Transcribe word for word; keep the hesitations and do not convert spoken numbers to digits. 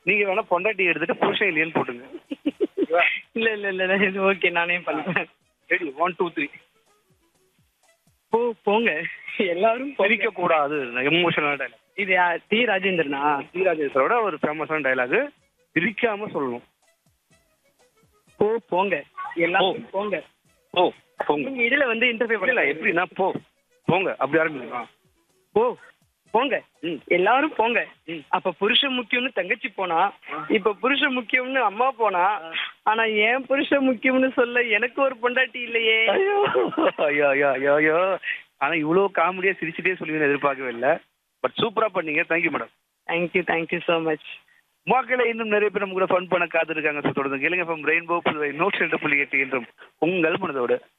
நீங்க வேணா பொண்டாட்டி எடுத்துட்டு புருஷன் இல்லையன்னு போட்டுங்க. இல்ல இல்ல இல்ல இல்ல, இது ஓகே, நானே பண்றேன். Ready one two three. போ போங்க எல்லாரும் போங்க. சிரிக்க கூடாது. Emotional dialogue. இது யா- டி ராஜேந்திரனா? தீராஜேஸ்வரோட ஒரு ஃபேமஸான டைலாக். சிரிக்காம சொல்லணும். போ போங்க எல்லாரும் போங்க. போ போங்க. நீங்க இதுல வந்து இன்டர்வியூ இல்ல பண்ணல. எப்படின்னா போ போங்க அப்படி ஆரம்பிக்கலாம். போ போங்க ம். எல்லாரும் போங்க. ம். அப்ப புருஷன் முக்கியம்னு தங்கச்சி போனா, இப்ப புருஷன் முக்கியம்னு அம்மா போனா, ஆனா ஏன் புருஷன் முக்கியம்னு சொல்ல எனக்கு ஒரு பொண்டாட்டி இல்லையே. ஐயோ ஐயோ ஐயோ ஐயோ ஐயோ. ஆனா இவ்வளவு காமெடியா சிரிச்சுட்டே சொல்லுவீங்கன்னு எதிர்பார்க்கவே இல்லை. பட் சூப்பரா பண்ணீங்க. Thank you madam. Thank you thank you so much. மக்களை இன்னும் நிறைய பேர் நம்ம கூட ஃபன் பண்ண காத்திருக்காங்க. தொடர்ந்து கேளுங்க. ரெயின்போ நூற்றி ரெண்டு புள்ளி எட்டு என்றும் உங்கள் மனதோடு